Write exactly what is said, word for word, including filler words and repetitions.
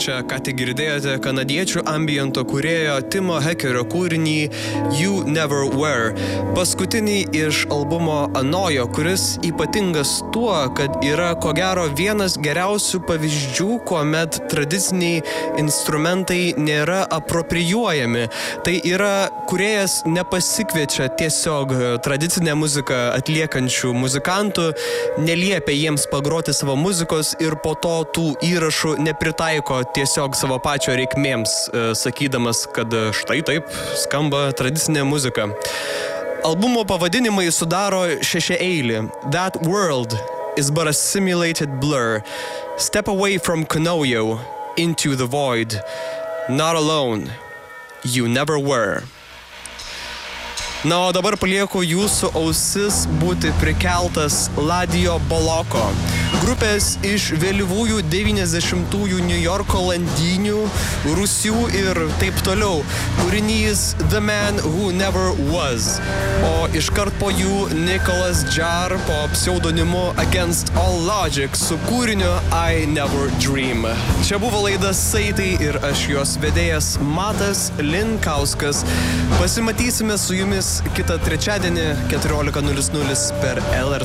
Čia ką tik girdėjote kanadiečių ambiento kūrėjo Timo Heckerio kūrinį You Never Were. Paskutinį iš albumo Anojo, kuris ypatingas tuo, kad yra ko gero vienas geriausių pavyzdžių, kuomet tradiciniai instrumentai nėra aproprijuojami. Tai yra, kūrėjas nepasikviečia tiesiog tradicinę muziką atliekančių muzikantų, neliepia jiems pagroti savo muzikos ir po to tų įrašų nepritaiko tiesiog savo pačio reikmėms, sakydamas, kad štai taip skamba tradicinė muzika. Albumo pavadinimai sudaro šešiaeilį. That world is but a simulated blur. Step away from Conoyo into the void. Not alone. You never were. Na, o dabar palieku jūsų ausis būti prikeltas Ladijo Boloko, grupės iš vėlyvųjų devyniasdešimtųjų Niujorko landynių, rūsių ir taip toliau. Kūrinys The Man Who Never Was. O iškart po jų Nicholas Jar po pseudonimu Against All Logic su kūriniu I Never Dream. Čia buvo laida Saitai ir aš jos vedėjas Matas Linkauskas. Pasimatysime su jumis kitą trečiadienį keturiolika nulis nulis per L R